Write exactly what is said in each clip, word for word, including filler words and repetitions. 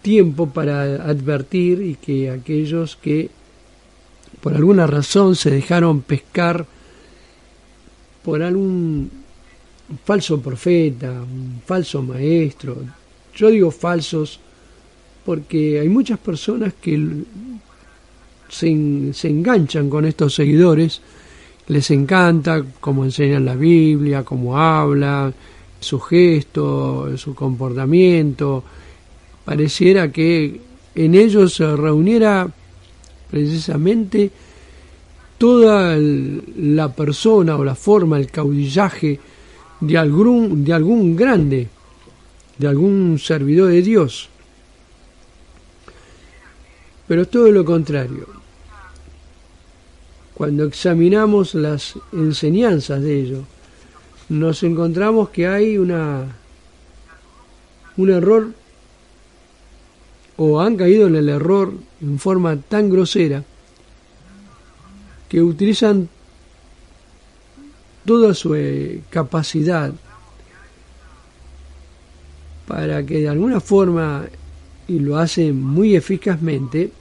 tiempo para advertir y que aquellos que por alguna razón se dejaron pescar por algún falso profeta, un falso maestro. Yo digo falsos porque hay muchas personas que se, se enganchan con estos seguidores, les encanta cómo enseñan la Biblia, cómo hablan, su gesto, su comportamiento. Pareciera que en ellos se reuniera precisamente toda el, la persona o la forma, el caudillaje de algún, de algún grande, de algún servidor de Dios. Pero es todo lo contrario. Cuando examinamos las enseñanzas de ellos, nos encontramos que hay una un error, o han caído en el error en forma tan grosera que utilizan toda su eh, capacidad para que de alguna forma, y lo hacen muy eficazmente,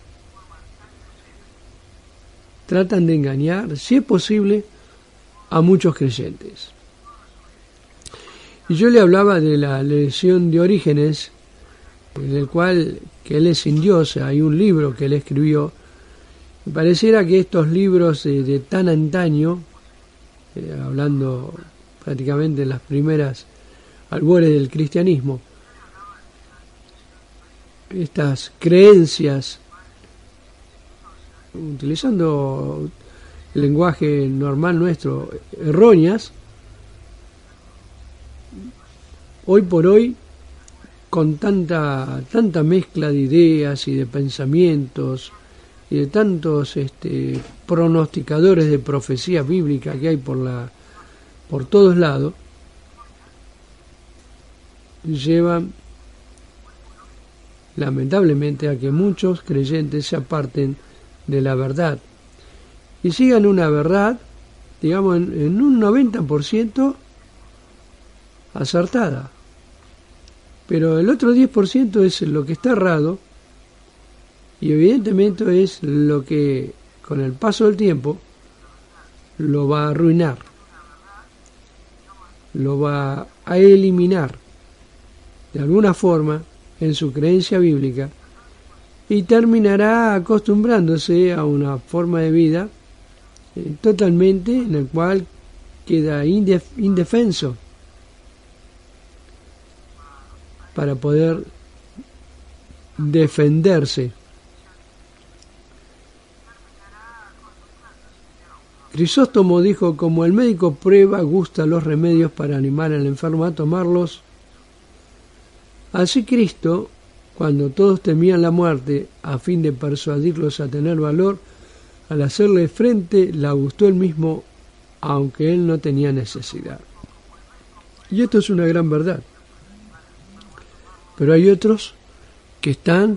tratan de engañar, si es posible, a muchos creyentes. Y yo le hablaba de la lección de Orígenes, en el cual, que él es sin Dios, hay un libro que él escribió. Me pareciera que estos libros eh, de tan antaño, eh, hablando prácticamente de las primeras albores del cristianismo, estas creencias, utilizando el lenguaje normal nuestro, erróneas, hoy por hoy, con tanta tanta mezcla de ideas y de pensamientos y de tantos este, pronosticadores de profecía bíblica que hay por la por todos lados, llevan lamentablemente a que muchos creyentes se aparten de la verdad y sigan una verdad, digamos, en, en un noventa por ciento acertada, pero el otro diez por ciento es lo que está errado, y evidentemente es lo que con el paso del tiempo lo va a arruinar, lo va a eliminar de alguna forma en su creencia bíblica, y terminará acostumbrándose a una forma de vida eh, totalmente en el cual queda indef- indefenso para poder defenderse. Crisóstomo dijo: como el médico prueba, gusta los remedios para animar al enfermo a tomarlos, así Cristo, cuando todos temían la muerte, a fin de persuadirlos a tener valor, al hacerle frente, la gustó él mismo, aunque él no tenía necesidad. Y esto es una gran verdad. Pero hay otros que están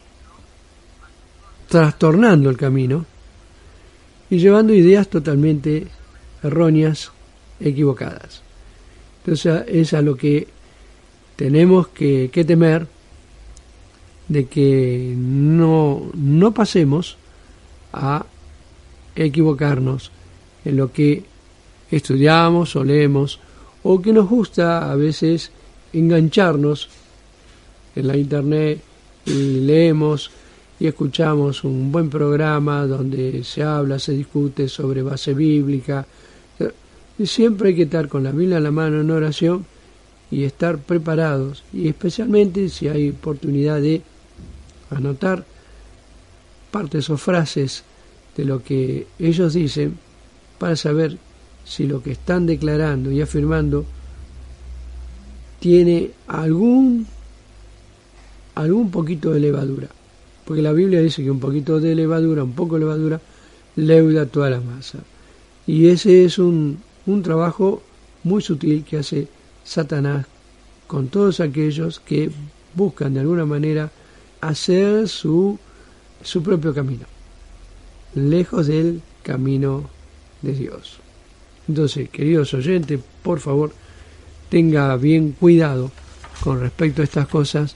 trastornando el camino y llevando ideas totalmente erróneas, equivocadas. Entonces es a lo que tenemos que, que temer, de que no, no pasemos a equivocarnos en lo que estudiamos o leemos, o que nos gusta a veces engancharnos en la internet y leemos y escuchamos un buen programa donde se habla, se discute sobre base bíblica, y siempre hay que estar con la Biblia en la mano en oración y estar preparados, y especialmente si hay oportunidad de anotar partes o frases de lo que ellos dicen para saber si lo que están declarando y afirmando tiene algún algún poquito de levadura, porque la Biblia dice que un poquito de levadura, un poco de levadura, leuda toda la masa, y ese es un, un trabajo muy sutil que hace Satanás con todos aquellos que buscan de alguna manera hacer su, su propio camino, lejos del camino de Dios. Entonces, queridos oyentes, por favor, tenga bien cuidado con respecto a estas cosas,